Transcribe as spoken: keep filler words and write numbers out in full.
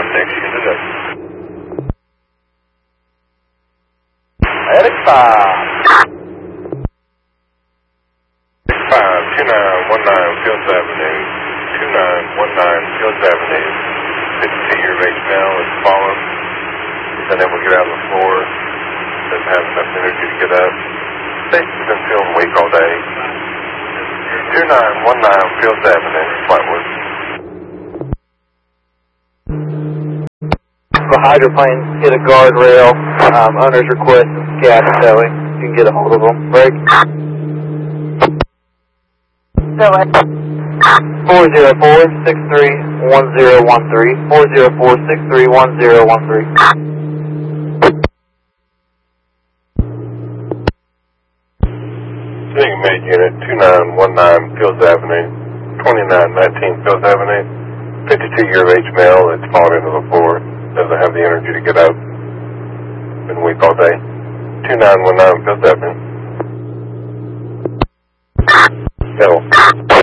next unit up. Attic five. Attic five, two nine one nine Fields Avenue. two nine one nine Fields Avenue. fifty-two year age male is fallen. He's unable to get out of the floor. Doesn't have enough energy to get up. Station's been feeling weak all day. two nine one nine Fields Avenue, Flatwood. The hydroplane hit a guardrail. Um, owner's requesting scat towing. You can get a hold of them. Break. four zero four, six three one zero one three. four zero four, six three one zero one three. Sitting made unit two nine one nine Fields Avenue, twenty-nine nineteen Fields Avenue. fifty-two year age male that's fallen into the floor. Doesn't have the energy to get up. Been weak all day. two nine one nine Fields Avenue.